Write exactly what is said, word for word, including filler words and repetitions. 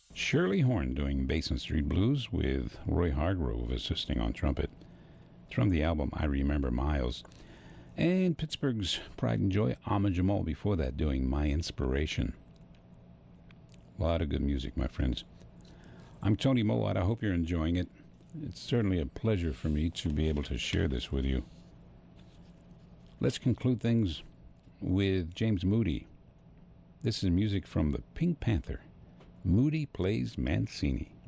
Shirley Horn doing Basin Street Blues with Roy Hargrove assisting on trumpet. It's from the album I Remember Miles. And Pittsburgh's Pride and Joy, Ahmad Jamal before that doing My Inspiration. A lot of good music, my friends. I'm Tony Mowat. I hope you're enjoying it. It's certainly a pleasure for me to be able to share this with you. Let's conclude things with James Moody. This is music from the Pink Panther. Moody plays Mancini.